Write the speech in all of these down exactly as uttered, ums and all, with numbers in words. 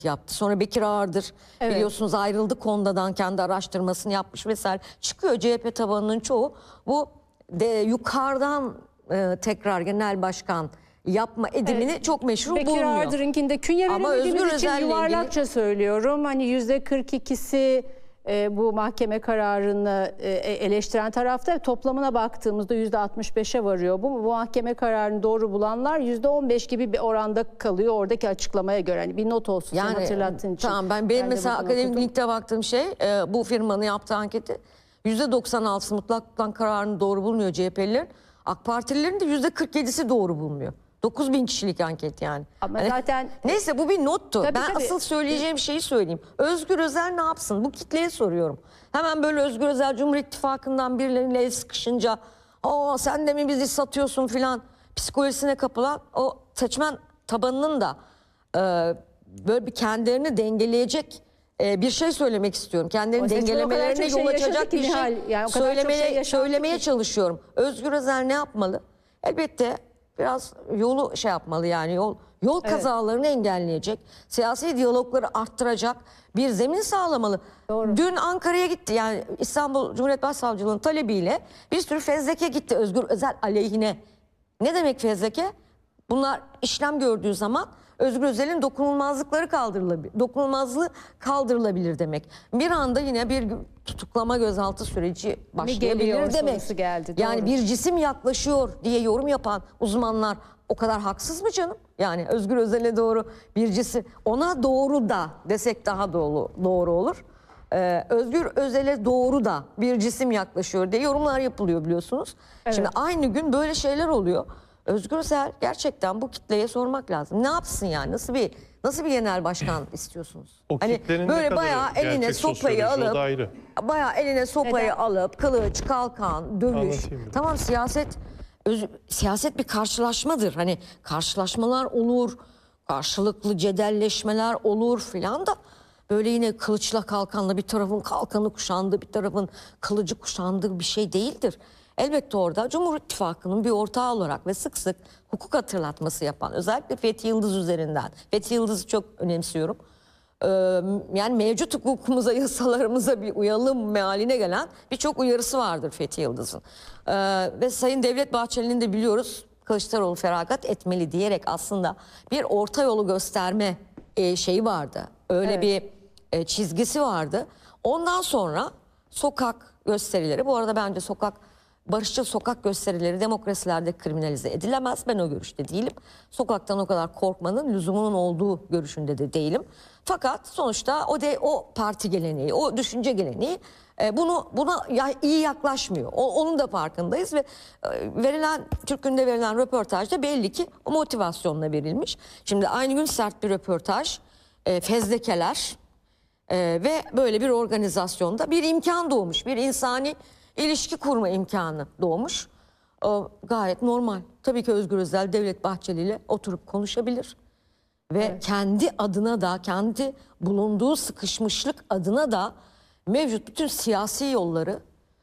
yaptı. Sonra Bekir Ağırdır Evet. biliyorsunuz ayrıldı Konda'dan, kendi araştırmasını yapmış vesaire. Çıkıyor C H P tabanının çoğu bu de, yukarıdan e, tekrar genel başkan yapma edimini Evet. çok meşru Bekir bulmuyor. Ardır'ınkinde künye Ama veremediğimiz Özgür için Özel'le yuvarlakça ilgili... söylüyorum. Hani yüzde kırk ikisi e, bu mahkeme kararını e, eleştiren tarafta, toplamına baktığımızda yüzde altmış beşe varıyor. Bu, bu mahkeme kararını doğru bulanlar yüzde on beş gibi bir oranda kalıyor oradaki açıklamaya göre. Hani bir not olsun Yani, sen hatırlattığın için. Tamam, ben benim Ben de mesela bugün akademik okudum. linkte baktığım şey e, bu firmanın yaptığı anketi yüzde doksan altısı mutlak kararını doğru bulmuyor C H P'lilerin. AK Partililerin de yüzde kırk yedisi doğru bulmuyor. dokuz bin kişilik anket yani. Ama Hani, zaten neyse bu bir nottu. Tabii, ben tabii. asıl söyleyeceğim şeyi söyleyeyim. Özgür Özel ne yapsın? Bu kitleye soruyorum. Hemen böyle Özgür Özel Cumhur İttifakı'ndan birileriyle el sıkışınca "Aa sen de mi bizi satıyorsun" filan psikolojisine kapılan o seçmen tabanının da e, böyle bir kendilerini dengeleyecek e, bir şey söylemek istiyorum. Kendilerini O seçmen o kadar dengelemelerine çok şey yol yaşadı açacak ki bir şey, Nihal, yani o kadar çok söylemeye, şey yaşandı söylemeye ki. çalışıyorum. Özgür Özel ne yapmalı? Elbette biraz yolu şey yapmalı, yani yol yol Evet. kazalarını engelleyecek, siyasi diyalogları arttıracak bir zemin sağlamalı. Doğru. Dün Ankara'ya gitti, yani İstanbul Cumhuriyet Başsavcılığı'nın talebiyle bir sürü fezleke gitti Özgür Özel aleyhine. Ne demek fezleke? Bunlar işlem gördüğü zaman Özgür Özel'in dokunulmazlıkları kaldırılabilir, dokunulmazlığı kaldırılabilir demek. Bir anda yine bir tutuklama gözaltı süreci başlayabilir demek. Geldi, yani doğru. bir cisim yaklaşıyor diye yorum yapan uzmanlar o kadar haksız mı canım? Yani Özgür Özel'e doğru bir cisim, ona doğru da desek daha doğru, doğru olur. Ee, Özgür Özel'e doğru da bir cisim yaklaşıyor diye yorumlar yapılıyor biliyorsunuz. Evet. Şimdi aynı gün böyle şeyler oluyor. Özgür Özel gerçekten bu kitleye sormak lazım. Ne yapsın yani? Nasıl bir nasıl bir genel başkan istiyorsunuz? O Hani kitlenin ne böyle kadarı bayağı eline gerçek sopayı sosyoloji, o alıp da ayrı. bayağı eline sopayı Neden? alıp kılıç, kalkan, dövüş. Anlatayım biraz. Tamam, siyaset öz, siyaset bir karşılaşmadır. Hani karşılaşmalar olur, karşılıklı cedelleşmeler olur filan da böyle yine kılıçla kalkanla bir tarafın kalkanı kuşandığı, bir tarafın kılıcı kuşandığı bir şey değildir. Elbette orada Cumhur İttifakı'nın bir ortağı olarak ve sık sık hukuk hatırlatması yapan, özellikle Fethi Yıldız üzerinden, Fethi Yıldız'ı çok önemsiyorum. Ee, yani mevcut hukukumuza, yasalarımıza bir uyalım mealine gelen birçok uyarısı vardır Fethi Yıldız'ın. Ee, ve Sayın Devlet Bahçeli'nin de biliyoruz Kılıçdaroğlu feragat etmeli diyerek aslında bir orta yolu gösterme e, şeyi vardı. Öyle Evet. bir e, çizgisi vardı. Ondan sonra sokak gösterileri, bu arada bence sokak barışçıl sokak gösterileri demokrasilerde kriminalize edilemez. Ben o görüşte değilim. Sokaktan o kadar korkmanın lüzumunun olduğu görüşünde de değilim. Fakat sonuçta o de o parti geleneği, o düşünce geleneği e, bunu buna ya, iyi yaklaşmıyor. O, onun da farkındayız ve e, verilen Türk Günü'nde verilen röportajda belli ki o motivasyonla verilmiş. Şimdi aynı gün sert bir röportaj, e, fezlekeler e, ve böyle bir organizasyonda bir imkan doğmuş, bir insani İlişki kurma imkanı doğmuş. Ee, gayet normal. Tabii ki Özgür Özel Devlet Bahçeli ile oturup konuşabilir. Ve Evet. kendi adına da, kendi bulunduğu sıkışmışlık adına da mevcut bütün siyasi yolları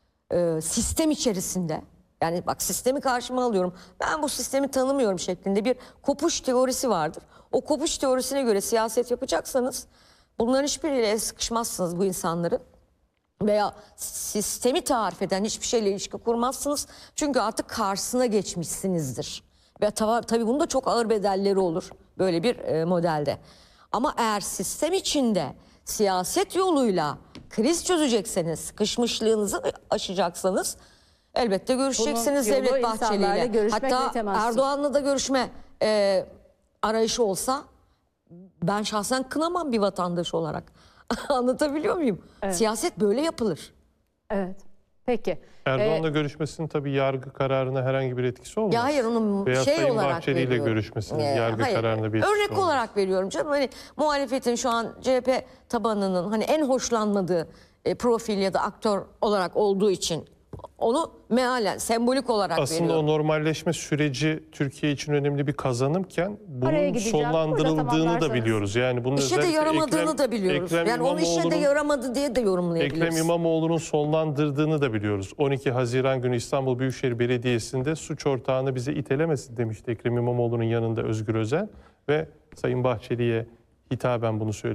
e, sistem içerisinde, yani bak sistemi karşıma alıyorum, ben bu sistemi tanımıyorum şeklinde bir kopuş teorisi vardır. O kopuş teorisine göre siyaset yapacaksanız bunların hiçbiriyle el sıkışmazsınız bu insanların. Veya sistemi tarif eden hiçbir şeyle ilişki kurmazsınız. Çünkü artık karşısına geçmişsinizdir. Ve tabi, tabii bunun da çok ağır bedelleri olur böyle bir e, modelde. Ama eğer sistem içinde siyaset yoluyla kriz çözecekseniz, sıkışmışlığınızı aşacaksanız elbette görüşeceksiniz Bunun yolu Devlet insanlarla Bahçeli'yle. görüşmek ve Hatta temastır. Erdoğan'la da görüşme e, arayışı olsa ben şahsen kınamam bir vatandaş olarak. Anlatabiliyor muyum? Evet. Siyaset böyle yapılır. Evet. Peki. Erdoğan'la Ee, görüşmesinin tabii yargı kararına herhangi bir etkisi olmaz. Ya hayır, onun Veya şey Sayın olarak Bahçeli ile veriyorum. görüşmesinin Ee, yargı hayır, kararına bir etkisi örnek olmaz. olarak veriyorum canım. Hani muhalefetin şu an C H P tabanının hani en hoşlanmadığı e, profil ya da aktör olarak olduğu için onu mealen sembolik olarak Aslında veriyorum. o normalleşme süreci Türkiye için önemli bir kazanımken Araya bunun gideceğim. Burada sonlandırıldığını da tamamlarsanız. biliyoruz. Yani bunun İşe de özellikle yaramadığını Ekrem, da biliyoruz. Ekrem Yani onun işe de İmamoğlu'nun yaramadı diye de yorumlayabiliriz. Ekrem İmamoğlu'nun sonlandırdığını da biliyoruz. on iki Haziran günü İstanbul Büyükşehir Belediyesi'nde suç ortağını bize itelemesin demişti Ekrem İmamoğlu'nun yanında Özgür Özel ve Sayın Bahçeli'ye hitaben bunu söyledi.